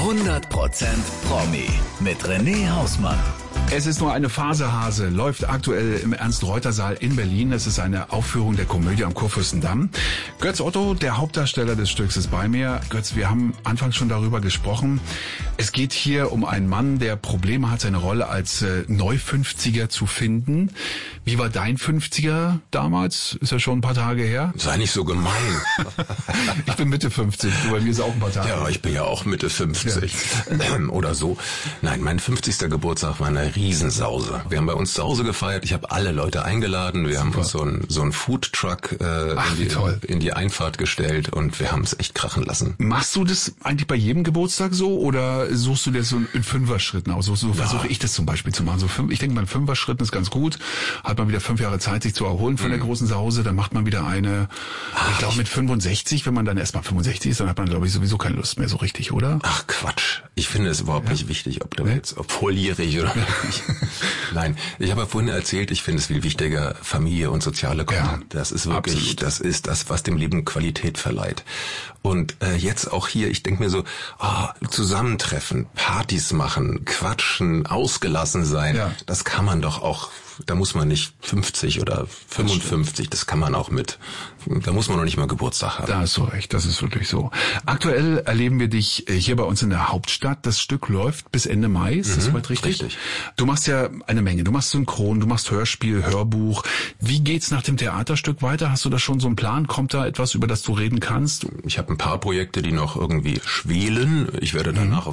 100% Promi mit René Hausmann. Es ist nur eine Phase, Hase, läuft aktuell im Ernst-Reuter-Saal in Berlin. Es ist eine Aufführung der Komödie am Kurfürstendamm. Götz Otto, der Hauptdarsteller des Stücks, ist bei mir. Götz, wir haben anfangs schon darüber gesprochen. Es geht hier um einen Mann, der Probleme hat, seine Rolle als Neu-50er zu finden. Wie war dein 50er damals? Ist ja schon ein paar Tage her. Sei nicht so gemein. Ich bin Mitte 50, du, bei mir ist auch ein paar Tage. Ja, ich bin ja auch Mitte 50 oder so. Nein, mein 50. Geburtstag war eine Riesensause. Wir haben bei uns zu Hause gefeiert. Ich habe alle Leute eingeladen. Wir haben uns so einen Foodtruck in die Einfahrt gestellt und wir haben es echt krachen lassen. Machst du das eigentlich bei jedem Geburtstag so oder suchst du dir so in Fünfer-Schritten aus? So versuche ich das zum Beispiel zu machen. Ich denke mal, in Fünfer-Schritten ist ganz gut. Hat man wieder 5 Jahre Zeit, sich zu erholen von der großen Sause. Dann macht man wieder eine. Ich glaube mit 65, wenn man dann erstmal 65 ist, dann hat man, glaube ich, sowieso keine Lust mehr so richtig, oder? Ach Quatsch. Ich finde es überhaupt nicht wichtig, ob volljährig oder nicht. Nein, ich habe ja vorhin erzählt, ich finde es viel wichtiger, Familie und soziale Kontakt. Das ist wirklich, absolut. Das ist das, was dem Leben Qualität verleiht. Und jetzt auch hier, ich denke mir so, zusammentreffen, Partys machen, quatschen, ausgelassen sein, das kann man doch auch. Da muss man nicht 50 oder 55, das kann man auch da muss man noch nicht mal Geburtstag haben. Da hast du recht, das ist wirklich so. Aktuell erleben wir dich hier bei uns in der Hauptstadt. Das Stück läuft bis Ende Mai, ist das soweit richtig? Richtig. Du machst ja eine Menge, du machst Synchron, du machst Hörspiel, Hörbuch. Wie geht's nach dem Theaterstück weiter? Hast du da schon so einen Plan? Kommt da etwas, über das du reden kannst? Ich habe ein paar Projekte, die noch irgendwie schwelen. Ich werde danach